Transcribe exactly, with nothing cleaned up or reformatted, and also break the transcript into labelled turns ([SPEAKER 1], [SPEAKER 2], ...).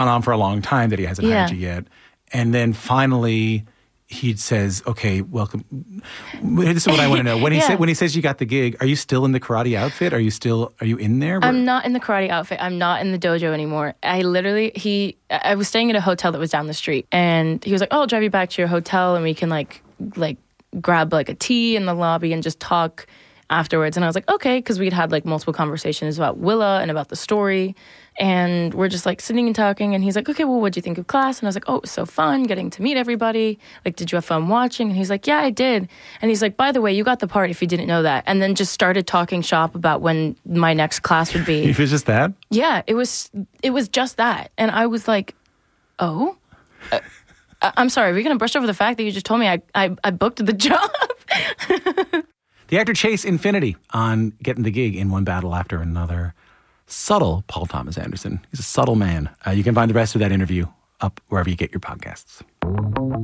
[SPEAKER 1] on for a long time that he hasn't
[SPEAKER 2] Yeah.
[SPEAKER 1] hired you yet. And then finally he says, okay, welcome. This is what I want to know. When he
[SPEAKER 2] Yeah.
[SPEAKER 1] said, when he says you got the gig, are you still in the karate outfit? Are you still, are you in there?
[SPEAKER 2] I'm not in the karate outfit. I'm not in the dojo anymore. I literally, he, I was staying at a hotel that was down the street, and he was like, oh, I'll drive you back to your hotel and we can like, like grab like a tea in the lobby and just talk afterwards. And I was like, okay, because we'd had like multiple conversations about Willa and about the story. And we're just like sitting and talking. And he's like, okay, well, what'd you think of class? And I was like, oh, it was so fun getting to meet everybody. Like, did you have fun watching? And he's like, yeah, I did. And he's like, by the way, you got the part if you didn't know that. And then just started talking shop about when my next class would be.
[SPEAKER 1] It was just that?
[SPEAKER 2] Yeah, it was, it was just that. And I was like, oh, uh, I'm sorry, are we going to brush over the fact that you just told me I, I, I booked the job?
[SPEAKER 1] The actor Chase Infinity on getting the gig in one battle after another. Subtle Paul Thomas Anderson. He's a subtle man. Uh, you can find the rest of that interview up wherever you get your podcasts.